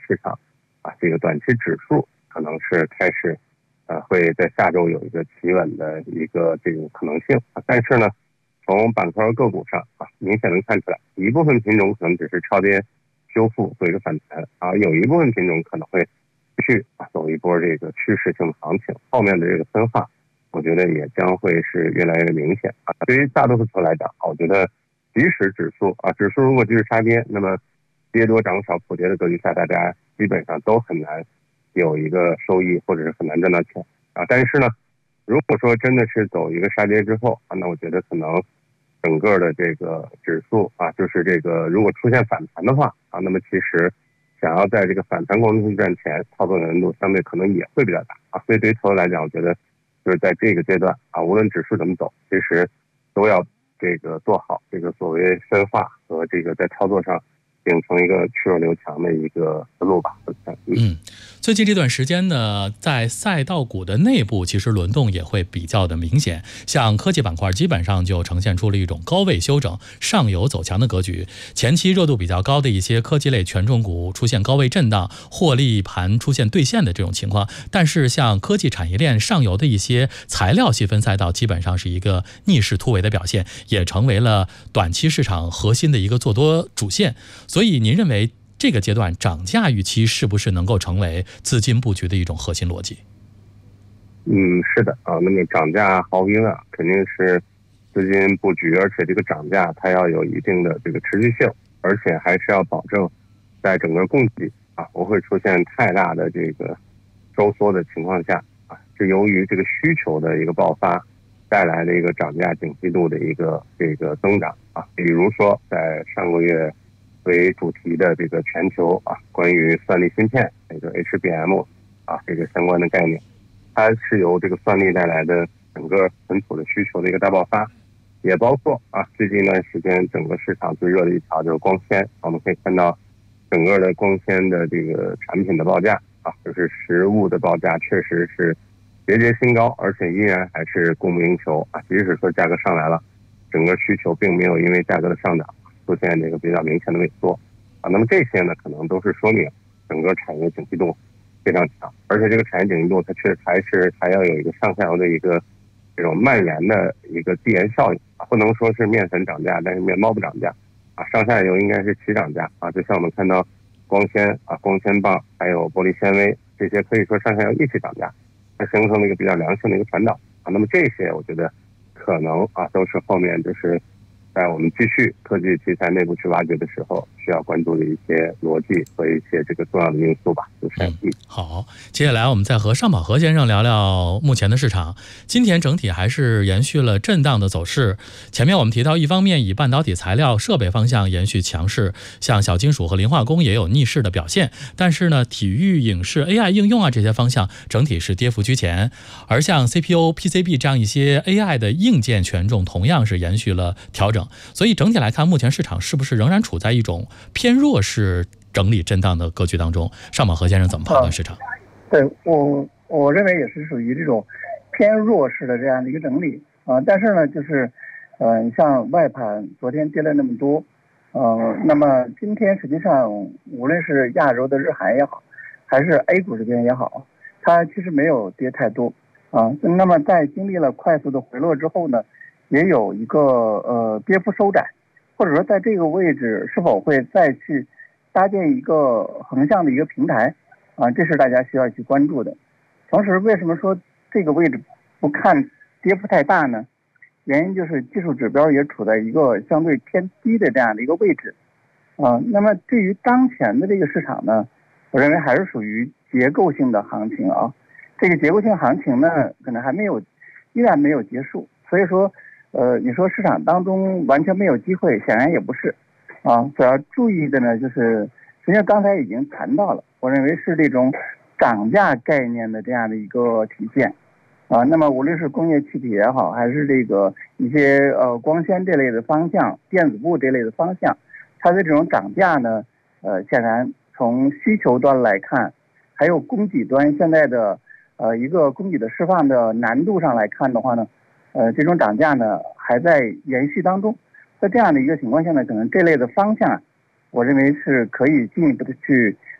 市场这个短期指数可能是开始会在下周有一个企稳的一个这个可能性但是呢，从板块个股上明显能看出来，一部分品种可能只是超跌修复做一个反弹有一部分品种可能会继续走一波这个趋势性的行情，后面的这个分化我觉得也将会是越来越明显对于大多数投来讲，我觉得即使指数如果继续杀跌，那么跌多涨少普跌的格局下，大家基本上都很难有一个收益，或者是很难赚到钱但是呢，如果说真的是走一个杀跌之后那我觉得可能整个的这个指数就是这个如果出现反弹的话那么其实想要在这个反弹过程中赚钱，操作难度相对可能也会比较大所以对于投资来讲，我觉得就是在这个阶段无论指数怎么走，其实都要这个做好这个所谓分化和这个在操作上形成一个去弱留强的一个思路吧。 最近这段时间呢，在赛道股的内部其实轮动也会比较的明显，像科技板块基本上就呈现出了一种高位修整上游走强的格局，前期热度比较高的一些科技类权重股出现高位震荡，获利盘出现兑现的这种情况，但是像科技产业链上游的一些材料细分赛道基本上是一个逆势突围的表现，也成为了短期市场核心的一个做多主线。所以您认为这个阶段涨价预期是不是能够成为资金布局的一种核心逻辑？ 是的那么涨价毫无疑问肯定是资金布局，而且这个涨价它要有一定的这个持续性，而且还是要保证在整个供给不会出现太大的这个收缩的情况下是由于这个需求的一个爆发带来的一个涨价景气度的一个这个增长比如说在上个月为主题的这个全球关于算力芯片这个 HBM 这个相关的概念，它是由这个算力带来的整个本土的需求的一个大爆发，也包括最近一段时间整个市场最热的一条就是光纤，我们可以看到整个的光纤的这个产品的报价就是实物的报价确实是节节新高，而且依然还是供不应求即使说价格上来了，整个需求并没有因为价格的上涨出现这个比较明显的萎缩那么这些呢可能都是说明整个产业景气度非常强，而且这个产业景气度它确实还要有一个上下游的一个这种蔓延的一个递延效应不能说是面粉涨价但是面包不涨价上下游应该是齐涨价就像我们看到光纤光纤棒还有玻璃纤维这些可以说上下游一起涨价，它形成了一个比较良性的一个传导那么这些我觉得可能都是后面就是在我们继续科技题材内部去挖掘的时候需要关注的一些逻辑和一些这个重要的因素吧。 好，接下来我们再和尚宝和先生聊聊目前的市场。今天整体还是延续了震荡的走势。前面我们提到，一方面以半导体材料设备方向延续强势，像小金属和磷化工也有逆势的表现。但是呢，体育、影视、AI 应用这些方向整体是跌幅居前。而像 CPU、PCB 这样一些 AI 的硬件权重同样是延续了调整。所以整体来看，目前市场是不是仍然处在一种偏弱势整理震荡的格局当中？尚宝和先生怎么判断市场？ 对，我认为也是属于这种偏弱势的这样的一个整理但是呢，就是你像外盘昨天跌了那么多那么今天实际上无论是亚洲的日韩也好，还是 A 股这边也好，它其实没有跌太多那么在经历了快速的回落之后呢，也有一个跌幅收窄，或者说在这个位置是否会再去搭建一个横向的一个平台这是大家需要去关注的。同时为什么说这个位置不看跌幅太大呢？原因就是技术指标也处在一个相对偏低的这样的一个位置那么对于当前的这个市场呢，我认为还是属于结构性的行情这个结构性行情呢可能依然没有结束，所以说你说市场当中完全没有机会，显然也不是主要注意的呢就是实际上刚才已经谈到了，我认为是这种涨价概念的这样的一个体现那么无论是工业气体也好，还是这个一些光纤这类的方向，电子部这类的方向，它的这种涨价呢显然从需求端来看，还有供给端现在的一个供给的释放的难度上来看的话呢这种涨价呢还在延续当中。在这样的一个情况下呢，可能这类的方向我认为是可以进一步的去